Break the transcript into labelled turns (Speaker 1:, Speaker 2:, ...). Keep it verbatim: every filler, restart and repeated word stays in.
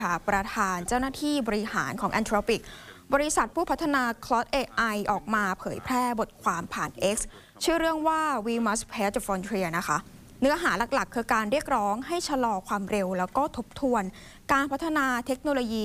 Speaker 1: ค่ะประธานเจ้าหน้าที่บริหารของ Anthropic บริษัทผู้พัฒนา Claude เอ ไอ ออกมาเผยแพร่บทความผ่าน X ชื่อเรื่องว่า We Must Pace the Frontier นะคะเนื้อหาหลักๆคือการเรียกร้องให้ชะลอความเร็วแล้วก็ทบทวนการพัฒนาเทคโนโลยี